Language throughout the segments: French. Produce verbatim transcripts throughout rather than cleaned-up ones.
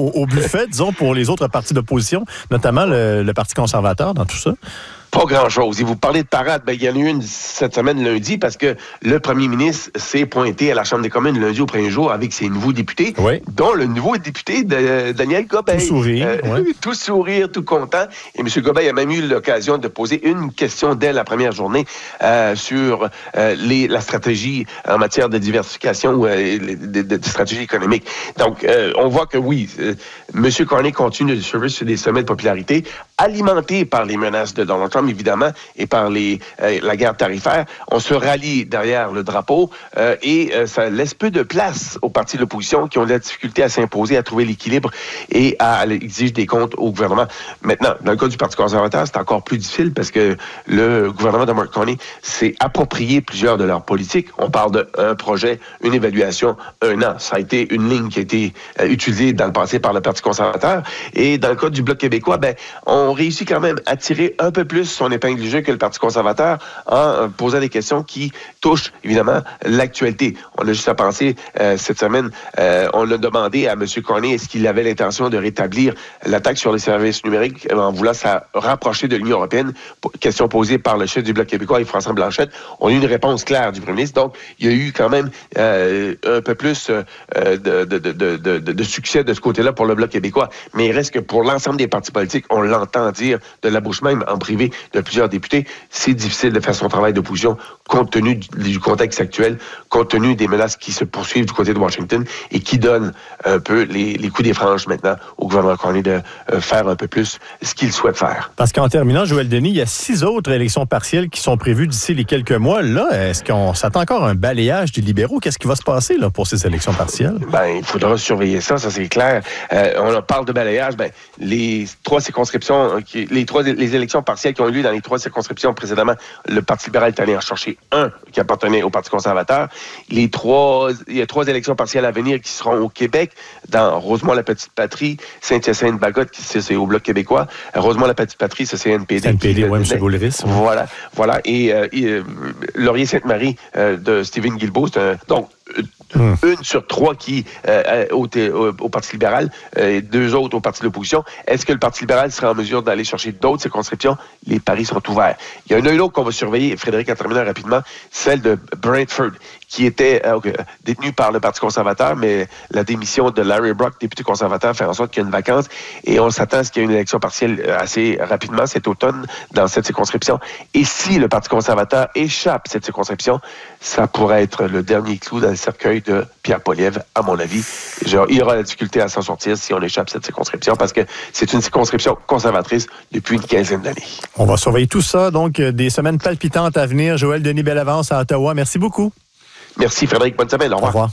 au, au buffet, disons, pour les autres partis d'opposition, notamment le, le Parti conservateur dans tout ça? Pas grand-chose. Et vous parlez de parade, ben, il y en a eu une cette semaine lundi parce que le premier ministre s'est pointé à la Chambre des communes lundi au premier jour avec ses nouveaux députés, oui. dont le nouveau député de Daniel Gobeil. Tout sourire. Euh, ouais. Tout sourire, tout content. Et M. Gobeil a même eu l'occasion de poser une question dès la première journée euh, sur euh, les, la stratégie en matière de diversification ou euh, de, de, de stratégie économique. Donc, euh, on voit que oui, euh, M. Carney continue de survivre sur des sommets de popularité alimentés par les menaces de Donald Trump, évidemment, et par les, euh, la guerre tarifaire. On se rallie derrière le drapeau euh, et euh, ça laisse peu de place aux partis de l'opposition qui ont de la difficulté à s'imposer, à trouver l'équilibre et à, à exiger des comptes au gouvernement. Maintenant, dans le cas du Parti conservateur, c'est encore plus difficile parce que le gouvernement de Mark Carney s'est approprié plusieurs de leurs politiques. On parle d'un projet, une évaluation, un an. Ça a été une ligne qui a été euh, utilisée dans le passé par le Parti conservateur. Et dans le cas du Bloc québécois, ben, on réussit quand même à tirer un peu plus son épingle du jeu que le Parti conservateur en posant des questions qui touchent, évidemment, l'actualité. On a juste à penser, euh, cette semaine, euh, on a demandé à M. Carney est-ce qu'il avait l'intention de rétablir la taxe sur les services numériques en voulant se rapprocher de l'Union européenne. Question posée par le chef du Bloc québécois et François Blanchette. On a eu une réponse claire du premier ministre. Donc, il y a eu quand même euh, un peu plus euh, de, de, de, de, de, de succès de ce côté-là pour le Bloc québécois. Mais il reste que pour l'ensemble des partis politiques, on l'entend dire de la bouche même en privé de plusieurs députés, c'est difficile de faire son travail d'opposition compte tenu du, du contexte actuel, compte tenu des menaces qui se poursuivent du côté de Washington et qui donnent un peu les, les coups des franges maintenant au gouvernement Carney de euh, faire un peu plus ce qu'il souhaite faire. Parce qu'en terminant, Joël Denis, il y a six autres élections partielles qui sont prévues d'ici les quelques mois. Là, est-ce qu'on s'attend encore à un balayage des libéraux? Qu'est-ce qui va se passer là, pour ces élections partielles? Ben, il faudra surveiller ça, ça c'est clair. Euh, on parle de balayage, ben, les trois circonscriptions, qui, les trois les élections partielles qui ont eu lieu dans les trois circonscriptions précédemment, le Parti libéral est allé en chercher un qui appartenait au Parti conservateur. Les trois, il y a trois élections partielles à venir qui seront au Québec, dans Rosemont-la-Petite-Patrie, Saint-Hyacinthe-Bagotte, c'est au Bloc québécois. Rosemont-la-Petite-Patrie, ça c'est N P D. N P D, oui, M. Boulris. Voilà, voilà. Et, euh, et euh, Laurier-Sainte-Marie euh, de Stephen Guilbeault, c'est un, donc Hum. une sur trois qui euh, au, au, au Parti libéral euh, et deux autres au Parti de l'opposition. Est-ce que le Parti libéral sera en mesure d'aller chercher d'autres circonscriptions? Les paris sont ouverts. Il y en a une autre qu'on va surveiller, Frédéric, en terminant rapidement, celle de Brantford, qui était euh, détenue par le Parti conservateur, mais la démission de Larry Brock, député conservateur, fait en sorte qu'il y a une vacance et on s'attend à ce qu'il y ait une élection partielle assez rapidement cet automne dans cette circonscription. Et si le Parti conservateur échappe cette circonscription, ça pourrait être le dernier clou dans le cercueil de Pierre Poilievre, à mon avis. Genre, il y aura la difficulté à s'en sortir si on échappe cette circonscription parce que c'est une circonscription conservatrice depuis une quinzaine d'années. On va surveiller tout ça, donc des semaines palpitantes à venir. Joël Denis Bellavance à Ottawa, merci beaucoup. Merci Frédéric, bonne semaine, au revoir. Au revoir.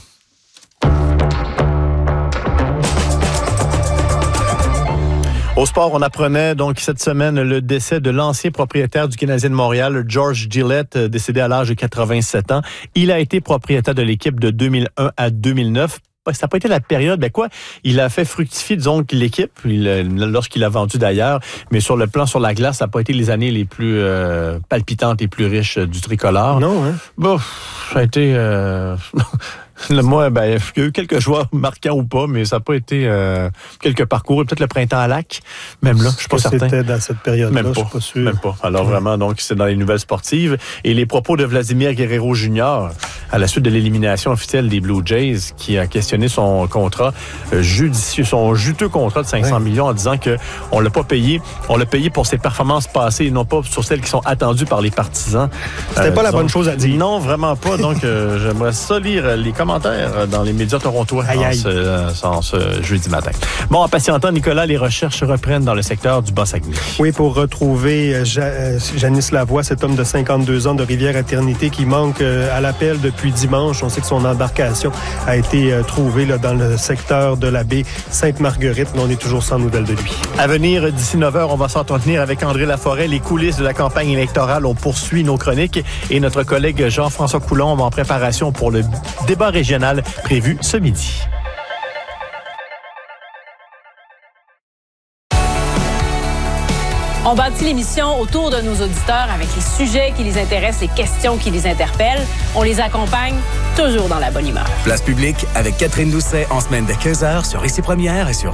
Au sport, on apprenait donc cette semaine le décès de l'ancien propriétaire du Canadien de Montréal, George Gillett, décédé à l'âge de quatre-vingt-sept ans. Il a été propriétaire de l'équipe de deux mille un à deux mille neuf. Ça n'a pas été la période, ben quoi, il a fait fructifier, disons, l'équipe lorsqu'il a vendu d'ailleurs, mais sur le plan sur la glace, ça n'a pas été les années les plus euh, palpitantes et plus riches du tricolore. Non, hein? Bon, ça a été... Euh... Le moi, ben, il y a eu quelques joueurs marquants ou pas, mais ça n'a pas été euh, quelques parcours. Peut-être le printemps à Lac, même là, je suis pas certain. C'était dans cette période-là, même pas, je suis pas sûr. Même pas. Alors ouais. Vraiment, donc, c'est dans les nouvelles sportives. Et les propos de Vladimir Guerrero junior à la suite de l'élimination officielle des Blue Jays, qui a questionné son contrat euh, judicieux, son juteux contrat de cinq cents ouais. millions en disant que on l'a pas payé. On l'a payé pour ses performances passées et non pas sur celles qui sont attendues par les partisans. C'était euh, pas la disons, bonne chose à dire. Non, vraiment pas. Donc, euh, j'aimerais ça lire les commentaires dans les médias torontois aïe, aïe. En, ce, en ce jeudi matin. Bon, en patientant, Nicolas, les recherches reprennent dans le secteur du Bas-Saguenay. Oui, pour retrouver ja- Janice Lavoie, cet homme de cinquante-deux ans de Rivière-Éternité qui manque à l'appel depuis dimanche. On sait que son embarcation a été trouvée là, dans le secteur de la baie Sainte-Marguerite, mais on est toujours sans nouvelles de lui. À venir, d'ici neuf heures, on va s'entretenir avec André Laforêt. Les coulisses de la campagne électorale, on poursuit nos chroniques et notre collègue Jean-François Coulombe en préparation pour le débat régional prévu ce midi. On bâtit l'émission autour de nos auditeurs avec les sujets qui les intéressent, les questions qui les interpellent. On les accompagne toujours dans la bonne humeur. Place publique avec Catherine Doucet en semaine de quinze heures sur Ici Première et sur